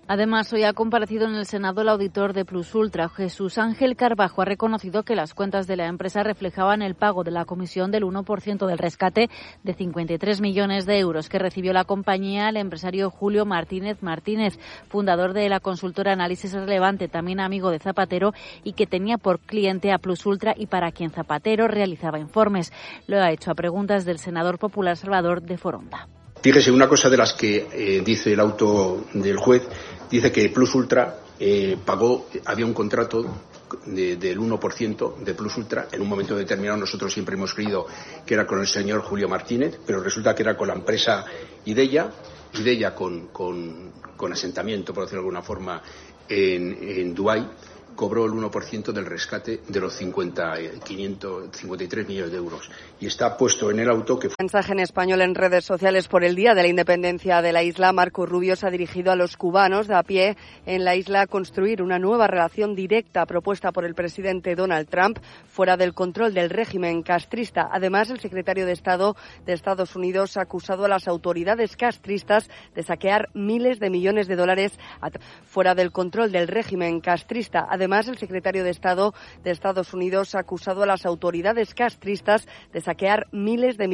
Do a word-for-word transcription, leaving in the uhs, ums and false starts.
Además, hoy ha comparecido en el Senado el auditor de Plus Ultra, Jesús Ángel Carbajo. Ha reconocido que las cuentas de la empresa reflejaban el pago de la comisión del uno por ciento del rescate de cincuenta y tres millones de euros que recibió la compañía al empresario Julio Martínez Martínez, fundador de la consultora Análisis Relevante, también amigo de Zapatero, y que tenía por cliente a Plus Ultra y para quien Zapatero realizaba informes. Lo ha hecho a preguntas del senador popular Salvador de Foronda. Fíjese, una cosa de las que eh, dice el auto del juez, dice que Plus Ultra eh, pagó, había un contrato de, del uno por ciento de Plus Ultra, en un momento determinado nosotros siempre hemos creído que era con el señor Julio Martínez, pero resulta que era con la empresa Ideia, Ideia con, con, con asentamiento, por decirlo de alguna forma, en, en Dubái, cobró el uno por ciento del rescate de los cincuenta, quinientos cincuenta y tres millones de euros. Y está puesto en el auto que... Mensaje en español en redes sociales por el Día de la Independencia de la isla. Marco Rubio se ha dirigido a los cubanos de a pie en la isla a construir una nueva relación directa propuesta por el presidente Donald Trump fuera del control del régimen castrista. Además, el secretario de Estado de Estados Unidos ha acusado a las autoridades castristas de saquear miles de millones de dólares a... fuera del control del régimen castrista. Además, el secretario de Estado de Estados Unidos ha acusado a las autoridades castristas de saquear miles de millones